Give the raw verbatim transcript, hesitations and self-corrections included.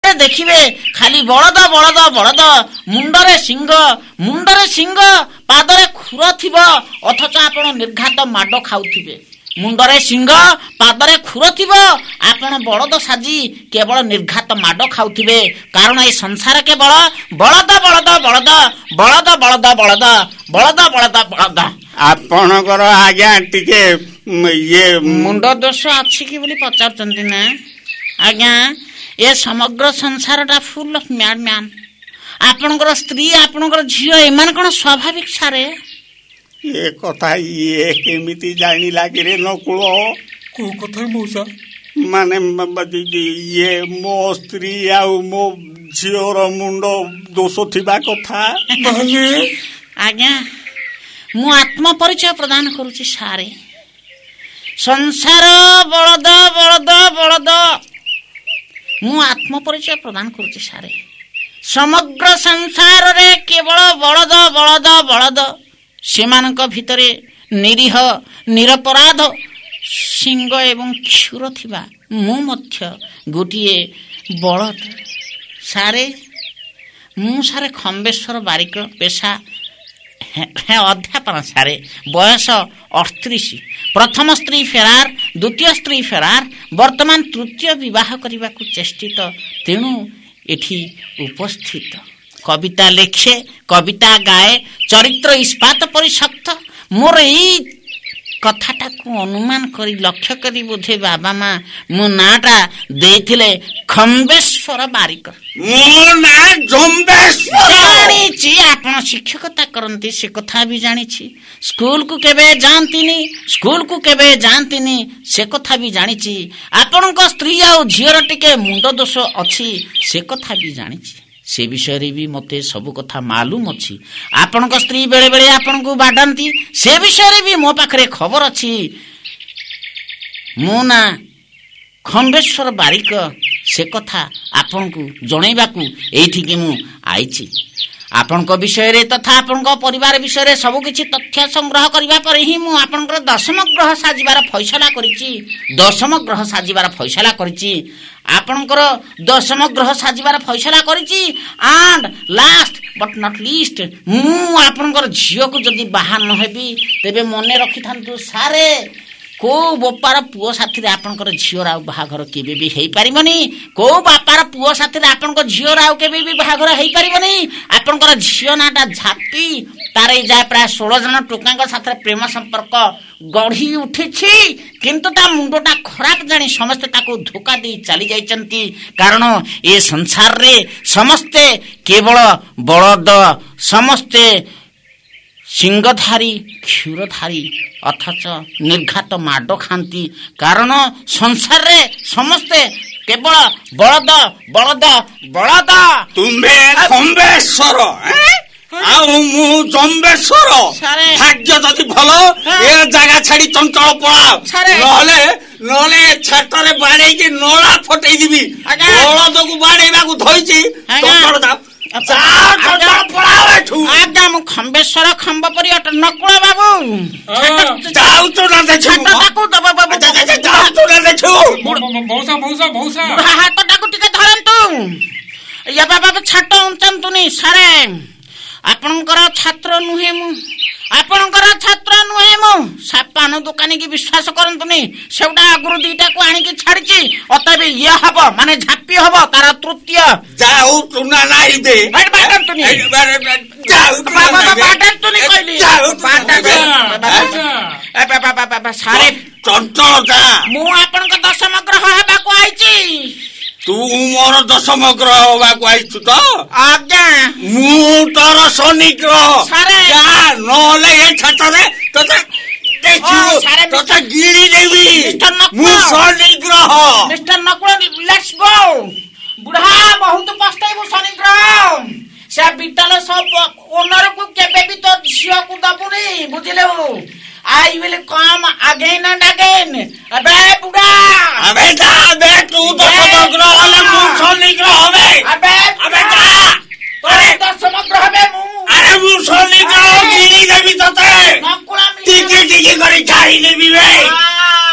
ଚାରିଆଡେ ଦେଖିବେ ଖାଲି ବଳଦ ବଳଦ ବଳଦ, ମୁଣ୍ଡରେ ସିଂହ ମୁଣ୍ଡରେ ସିଂହ ପାଦରେ ଖୁର ଥିବ, ଅଥଚ ଆପଣ ନିର୍ଘାତ ମାଡ ଖାଉଥିବେ। ମୁଣ୍ଡରେ ସିଂହ ପାଦରେ ଖୁର ଥିବ, ଆପଣ ବଳଦ ସାଜି କେବଳ ନିର୍ଘାତ ମାଡ ଖାଉଥିବେ। କାରଣ ଏ ସଂସାର କେବଳ ବଳଦ ବଳଦ ବଳଦ ବଳଦ ବଳଦ ବଳଦ ବଳଦ ବଳଦ ବଳଦ। ଆପଣଙ୍କର ଆଜ୍ଞା ଟିକେ ଇଏ ମୁଣ୍ଡ ଦୋଷ ଅଛି କି ବୋଲି ପଚାରୁଛନ୍ତି ନା? ଆଜ୍ଞା, ଏ ସମଗ୍ର ସଂସାରଟା ଫୁଲ ଅଫ ମ୍ୟାଡ ମ୍ୟାନ। ଆପଣଙ୍କର ସ୍ତ୍ରୀ, ଆପଣଙ୍କର ଝିଅ, ଏମାନେ କଣ ସ୍ୱାଭାବିକ ସାରେ? ଏ କଥା ଇଏ କେମିତି ଜାଣିଲା କିରେ ନକୁଳ? କୋଉ କଥା ମଉସା? ମାନେ ଇଏ ମୋ ସ୍ତ୍ରୀ ଆଉ ମୋ ଝିଅର ମୁଣ୍ଡ ଦୋଷ ଥିବା କଥା। ଆଜ୍ଞା, ମୁଁ ଆତ୍ମ ପରିଚୟ ପ୍ରଦାନ କରୁଛି ସାରେ। ସଂସାର ବଳଦ ବଳଦ ବଳଦ, ମୁଁ ଆତ୍ମ ପରିଚୟ ପ୍ରଦାନ କରୁଛି ସାରେ। ସମଗ୍ର ସଂସାରରେ କେବଳ ବଳଦ ବଳଦ ବଳଦ। ସେମାନଙ୍କ ଭିତରେ ନିରୀହ ନିରପରାଧ ସିଂହ ଏବଂ କ୍ଷୁର ଥିବା ମୁଁ ମଧ୍ୟ ଗୋଟିଏ ବଳଦ ସାରେ। ମୁଁ ସାରେ ଖମ୍ବେଶ୍ୱର ବାରିକ, ପେଶା ଅଧ୍ୟାପନ ସାରେ। ବୟସ ଅଠତିରିଶ। ପ୍ରଥମ ସ୍ତ୍ରୀ ଫେରାର, ଦ୍ୱିତୀୟ ସ୍ତ୍ରୀ ଫେରାର, ବର୍ତ୍ତମାନ ତୃତୀୟ ବିବାହ କରିବାକୁ ଚେଷ୍ଟିତ, ତେଣୁ ଏଠି ଉପସ୍ଥିତ। କବିତା ଲେଖେ, କବିତା ଗାଏ, ଚରିତ୍ର ଇସ୍ପାତ ପରି ଶକ୍ତ। ମୋର ଏଇ କଥାଟାକୁ ଅନୁମାନ କରି ଲକ୍ଷ୍ୟ କରି ବୋଧେ ବାବା ମା ମୋ ନାଁଟା ଦେଇଥିଲେ ଖମ୍ବେଶ୍ୱର ବାରିକ। ଜାଣିଛି ଆପଣ ଶିକ୍ଷକତା କରନ୍ତି, ସେ କଥା ବି ଜାଣିଛି। ସ୍କୁଲକୁ କେବେ ଯାଆନ୍ତିନି, ସ୍କୁଲକୁ କେବେ ଯାଆନ୍ତିନି ସେ କଥା ବି ଜାଣିଛି। ଆପଣଙ୍କ ସ୍ତ୍ରୀ ଆଉ ଝିଅର ଟିକେ ମୁଣ୍ଡ ଦୋଷ ଅଛି, ସେ କଥା ବି ଜାଣିଛି। ସେ ବିଷୟରେ ବି ମୋତେ ସବୁ କଥା ମାଲୁମ ଅଛି। ଆପଣଙ୍କ ସ୍ତ୍ରୀ ବେଳେ ବେଳେ ଆପଣଙ୍କୁ ବାଡାନ୍ତି, ସେ ବିଷୟରେ ବି ମୋ ପାଖରେ ଖବର ଅଛି। ମୋ ନାଁ ଖମ୍ବେଶ୍ୱର ବାରିକ, ସେ କଥା ଆପଣଙ୍କୁ ଜଣେଇବାକୁ ଏଇଠିକି ମୁଁ ଆଇଛି। ଆପଣଙ୍କ ବିଷୟରେ ତଥା ଆପଣଙ୍କ ପରିବାର ବିଷୟରେ ସବୁ କିଛି ତଥ୍ୟ ସଂଗ୍ରହ କରିବା ପରେ ହିଁ ମୁଁ ଆପଣଙ୍କର ଦଶମ ଗ୍ରହ ସାଜିବାର ଫଇସଲା କରିଛି। ଦଶମ ଗ୍ରହ ସାଜିବାର ଫଇସଲା କରିଛି ଆପଣଙ୍କର ଦଶମ ଗ୍ରହ ସାଜିବାର ଫଇସଲା କରିଛି। And last but not list, ମୁଁ ଆପଣଙ୍କର ଝିଅକୁ ଯଦି ବାହା ନ ହେବି ତେବେ ମନେ ରଖିଥାନ୍ତୁ ସାରେ, କୋଉ ବୋପାର ପୁଅ ସାଥିରେ ଆପଣଙ୍କର ଝିଅର ଆଉ ବାହାଘର କେବେ ବି ହେଇପାରିବନି। କୋଉ ବାପାର ପୁଅ ସାଥିରେ ଆପଣଙ୍କ ଝିଅର ଆଉ କେବେ ବି ବାହାଘର ହେଇପାରିବନି। ଆପଣଙ୍କର ଝିଅ ନାଁଟା ଝାପି, ତାର ଏଇ ଯାଏ ପ୍ରାୟ ଷୋହଳ ଜଣ ଟୋକାଙ୍କ ସାଥିରେ ପ୍ରେମ ସମ୍ପର୍କ ଗଢି ଉଠିଛି, କିନ୍ତୁ ତା ମୁଣ୍ଡଟା ଖରାପ ଜାଣି ସମସ୍ତେ ତାକୁ ଧୋକା ଦେଇ ଚାଲି ଯାଇଛନ୍ତି। କାରଣ ଏ ସଂସାରରେ ସମସ୍ତେ କେବଳ ବଳଦ, ସମସ୍ତେ ସିଂହଧାରୀ କ୍ଷୁରଧାରୀ, ଅଥଚ ନିର୍ଘାତ ମାଡ ଖାଆନ୍ତି। କାରଣ ସଂସାରରେ ସମସ୍ତେ କେବଳ ବଳଦ ବଳଦ ବଳଦ। ତୁମେ ଖମ୍ବେଶ୍ୱର ଆଉ ମୁଁ ଜମ୍ବେଶ୍ୱର। ଭାଗ୍ୟ ଯଦି ଭଲ ଏ ଜାଗା ଛାଡି ଚଞ୍ଚଳ ପଳାଅ, ନହେଲେ ନହେଲେ ଛାତରେ ବାଡେଇକି ନଳା ଫଟେଇଦେବି। ବଳଦକୁ ବାଡେଇବାକୁ ଧଇଛି। ଆଜ୍ଞା, ମୁଁ ଖମ୍ବେଶ୍ୱର ଖମ୍ବ ପରି ଅଟ ନକୁଳ ବାବୁ। ହାତଟାକୁ ଟିକେ ଧରନ୍ତୁ। ବାବୁ ଛାଟ ଉଞ୍ଚାନ୍ତୁନି ସାରେ, ଆପଣଙ୍କର ଛାତ୍ର ନୁହେଁ ମୁଁ, ଆପଣଙ୍କର ଛାତ୍ର ନୁହେଁ ମୁଁ। ପାନ ଦୋକାନୀ କି ବିଶ୍ୱାସ କରନ୍ତୁନି, ସେଗୁଟା ଆଗରୁ ଦିଟାକୁ ଆଣିକି ଛାଡିଛି। ଅତଏବ ଇଏ ହବ ମାନେ ଝାପି ହବ ତାର ତୃତୀୟ। ଯାଉ ତୁନା ନାଇ ଦେ ବାଡାନ୍ତୁନି ସାରେ, ଚଞ୍ଚଳ ଯା। ମୁଁ ଆପଣଙ୍କ ଦଶମ ଗ୍ରହ ହେବାକୁ ଆଇଛି। ତୁ ମୋର ଦଶମ ଗ୍ରହ ହବାକୁ ଆଇଛୁ ତ? ଆଜ୍ଞା, ମୁଁ ତୋର ଶନି ଗ୍ରହ। ନହେଲେ ଏ ଛାତରେ ତୋତେ ତୋତେ ଗିଳି ଦେବି। ମୁଁ ଶନି ଗ୍ରହ। Mister Nakul, let's go. ବୁଢା ବହୁତ ପସ୍ତେଇବୁ ଶନି ଗ୍ରହ। ସେ ବିଟାଲ ସବୁ ଓନରକୁ କେବେ ବି ତୋ ଝିଅକୁ ଦବୁନି, ବୁଝିଲୁ? I will come again and again. अबे बुढ़ा, अबे जा, अबे तू तो समग्र वाले मुँह सोनी ग्रह हवे। अबे अबे जा, अरे तो समग्र हवे मुँह। अरे मुँह सोनी ग्रह गिरी देवी तो ते। नकुला टिकी टिकी करी खाई देवी बे।